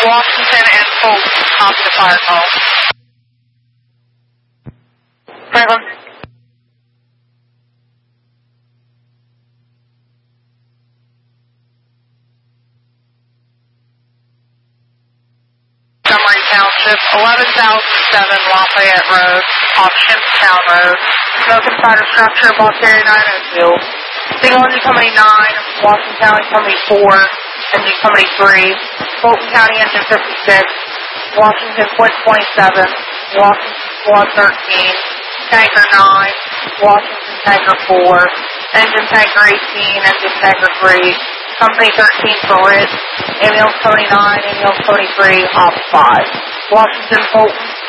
Washington and Fulton, copy the fire call. Franklin. Montgomery Township, 11,007 Lafayette Road, off Shimpstown Road. Smoke inside a structure, Block Area 902. Single engine company 9, Washington County company 4, engine company 3, Fulton County engine 56, Washington Point 27, Washington Squad 13, Tanker 9, Washington Tanker 4, engine tanker 18, engine tanker 3, company 13 for Ridge, ambulance company 9, ambulance company 3, off 5. Washington Fulton,